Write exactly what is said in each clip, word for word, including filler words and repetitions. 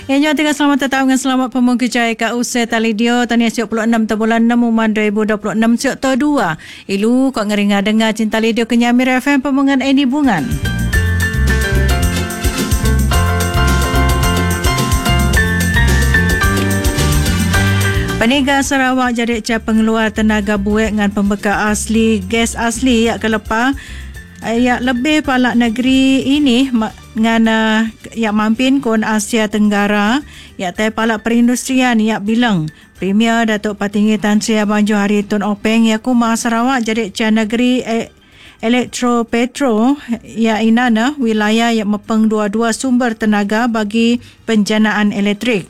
Yang juga tengah selamat tetap dengan selamat pemuka jaya kat usai talidio tania siok puluh enam bulan enam uman dua ribu dua puluh enam siok to dua. Ilu kok ngeringa dengar cinta lidio kenyamir F M pemungan Eni Bungan. Peniaga Sarawak jadi cap pengeluar tenaga buik dengan pembekal asli gas asli yak kelepar yak lebih palak negeri ini dengan uh, yak mampin kon Asia Tenggara yak tai palak perindustrian yak bilang Premier Datuk Patinggi Tan Sri Abang Johari Tun Openg yak kumah Sarawak jadi cap negeri eh, Elektro Petro yak inana wilayah yak mepeng dua-dua sumber tenaga bagi penjanaan elektrik.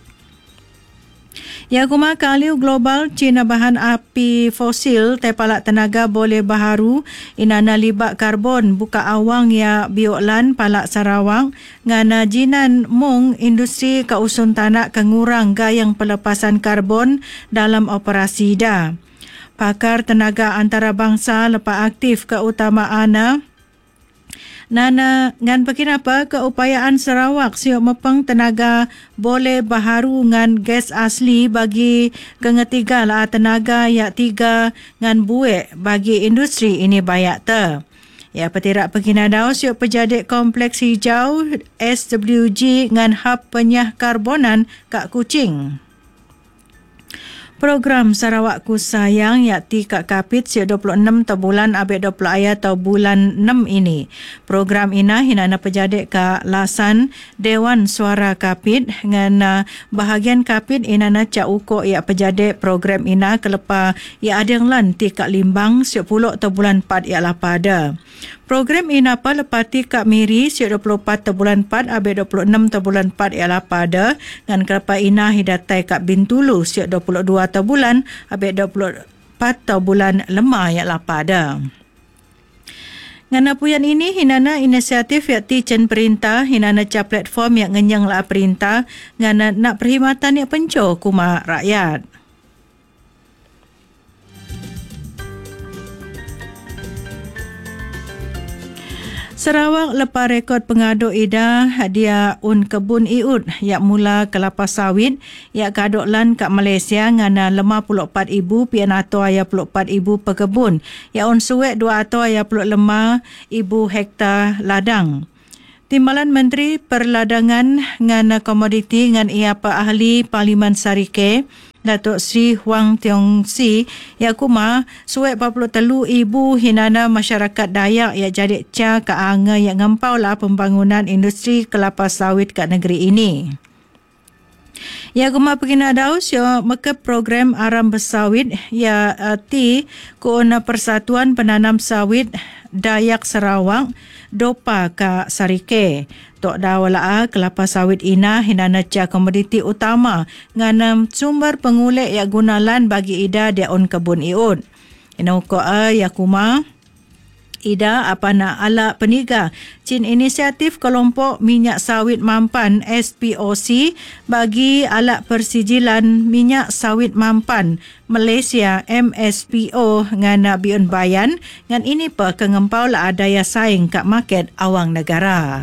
Ya kuma kaliu global Cina bahan api fosil tepalak tenaga boleh baharu inana libat karbon buka awang ya bioklan palak Sarawak ngana jinan mung industri kausun tanah kengurang gayang pelepasan karbon dalam operasi dah. Pakar tenaga antarabangsa lepas aktif keutamaan Nana ngan apa keupayaan Sarawak siok mepeng tenaga boleh baharu ngan gas asli bagi kengetiga lah tenaga yak tiga ngan buik bagi industri ini bayak te. Ya petirak pekinadau siok pejadik kompleks hijau S W G ngan hub penyah karbonan kat Kuching. Program Sarawak Ku Sayang yakti Kak Kapit siap dua puluh enam tahun bulan abad dua puluh ayat tahun bulan enam ini. Program ina hinana pejadik Kak Lasan Dewan Suara Kapit dengan uh, bahagian Kapit inana cak ukok ya pejadik program ina kelepa ya adeng lan ti Kak Limbang siap puluh tahun bulan empat ya lapada. Program ina pa lepati Kak Miri siap dua puluh empat tahun bulan empat abad dua puluh enam tahun bulan empat ya lapada dengan kelepa ina hidatai Kak Bintulu siap dua puluh dua tahun bulan abad dua puluh empat tahun bulan lemah ya lapada. Ngana puyan ini hinana inisiatif yakti cen perintah hinana ca platform yang ngenyang lah perintah ngana nak perkhidmatan yang penco kuma rakyat. Sarawak lepas rekod pengadu ida dia un kebun iud yak mula kelapa sawit yak kadok lan kat Malaysia ngana lima puluh empat ribu pian atau ayah puluh empat ribu pekebun yak un suwek dua atau ayah puluh lima ribu hektar ladang. Timbalan Menteri Perladangan ngana komoditi ngan ia pa ahli Parlimen Sarike Datuk Sri Huang Tiong Si yakuma suwek empat puluh tiga ribu hinana masyarakat Dayak yang jadi ca ke anga yang ngempau lah pembangunan industri kelapa sawit kat negeri ini. Ya kuma pegina daus ya maka program aram bersawit ya uh, ti kuona Persatuan Penanam Sawit Dayak Sarawak dopa ka Sarike. Tok dawala kelapa sawit ina hinana ca komoditi utama nganam sumber pengulek ya gunalan bagi ida dia on kebun iud. Ina ko a yakuma ida apa nak ala peniga cin inisiatif kelompok minyak sawit mampan S P O C bagi alat persijilan minyak sawit mampan Malaysia M S P O ngana biun bayan ngan ini pa kengempau la daya saing kat market awang negara.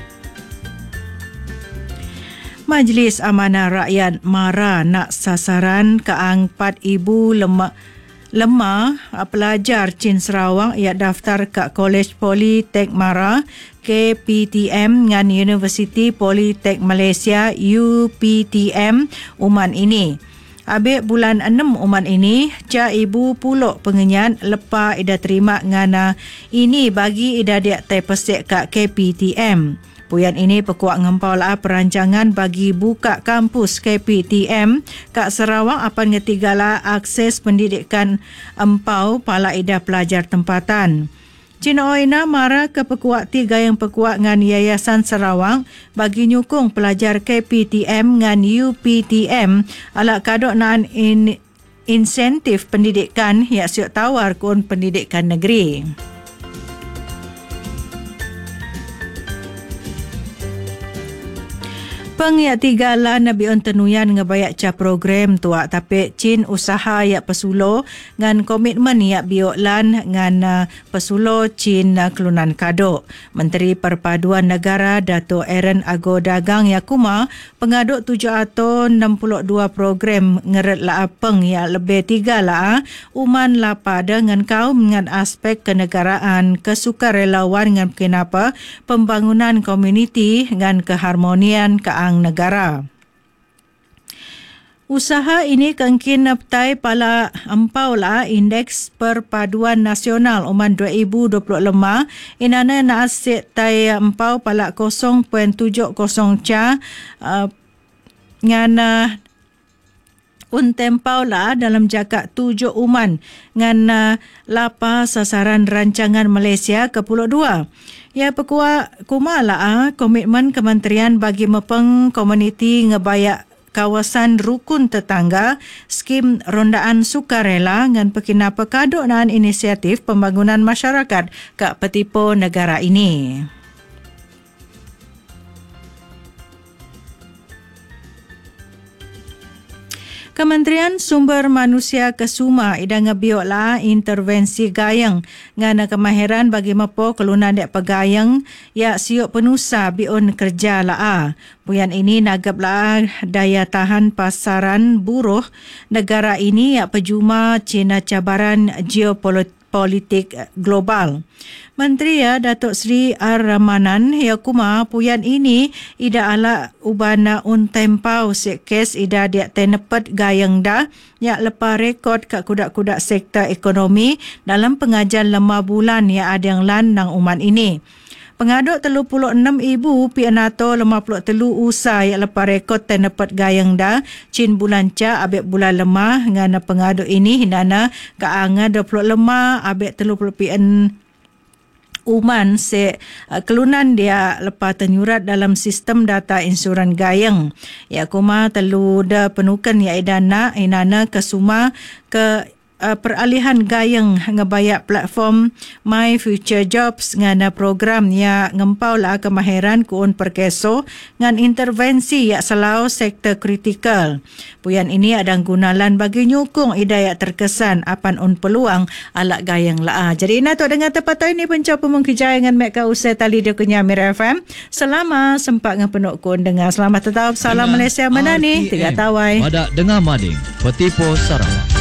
Majlis Amanah Rakyat Mara nak sasaran keang empat ribu lemah lemah pelajar Chin Sarawak yang daftar ke College Politek Mara K P T M dengan University Politek Malaysia U P T M uman ini. Abik bulan enam uman ini, ca ibu puluk pengenyat lepa ida terima ngana ini bagi ida dia tai pesek kat K P T M. Puyan ini pekuat ngempau lah perancangan bagi buka kampus K P T M kat Sarawak apa ngetigala akses pendidikan empau pala ida pelajar tempatan. Cina Oina mara ke pekuat tiga yang pekuat ngan Yayasan Sarawak bagi nyukung pelajar K P T M ngan U P T M ala kadok naan in, insentif pendidikan yang siok tawar kun pendidikan negeri. Peng ya tiga lah nabi on tenuyan ngebayak ca program tua tapi cin usaha ya pesulo ngan komitmen ya biok lan ngan uh, pesulo cin uh, kelunan kado. Menteri Perpaduan Negara Dato' Aaron Ago Dagang ya kuma pengaduk tujuh ratus enam puluh dua program ngeret la peng ya lebih tiga lah uman la pada ngan kaum ngan aspek kenegaraan kesukarelawan ngan kenapa pembangunan komuniti ngan keharmonian ke negara. Usaha ini kengkin neptai pala empau lah Indeks Perpaduan Nasional Uman dua ribu dua puluh lima inana naasik tai empau pala kosong perpuluhan tujuh kosong ca uh, ngan uh, untempau lah dalam jakak tujuh uman ngan uh, lapa sasaran rancangan Malaysia ke puluh dua. Ya pekua kumala ah komitmen kementerian bagi mepeng komuniti ngebayak kawasan rukun tetangga skim rondaan sukarela ngan pekina pekaduk nan inisiatif pembangunan masyarakat kak petipo negara ini. Kementerian Sumber Manusia Kesuma ida ngebiok lah intervensi gayeng ngana kemahiran bagi mepo kelunan dek pegayeng ya siuk penusa biun kerja lah. Puyan ini nagap lah daya tahan pasaran buruh negara ini ya pejuma Cina cabaran geopolitik global. Menteri ya Datuk Seri R. Ramanan ya kuma puyan ini ida ala ubana untempau sekes ida dia tenepet gayeng dah ya lepas rekod kat kudak-kudak sektor ekonomi dalam pengajian lima bulan ya ada yang lan nang uman ini. Pengaduk tiga puluh enam ribu pianato lima puluh tiga usaha yang lepas rekod tenepet gayeng dah cin bulan ca abek bulan lemah ngana pengaduk ini hinana kaanga dua puluh lima abek tiga puluh pian uman se uh, kelunan dia lepas tenyurat dalam sistem data insuran gayeng. Ya kuma telu da penukan ya idana inana kesuma ke Uh, peralihan gayeng ngebayak platform My Future Jobs ngana program ya ngempau lah kemahiran kuun perkeso ngan intervensi ya selau sektor kritikal. Puyan ini ada gunalan bagi nyukung idaya terkesan apan un peluang alak gayeng lah. Jadi ina tu dengar tepat ini pencoba mengkijai dengan Mek Usai tali dia kunya Mir F M. Selama sempat ngepenuk kun dengar. Selamat tetap salam Malaysia menani tiga tawai. Pada dengar mading Petipo Sarawak.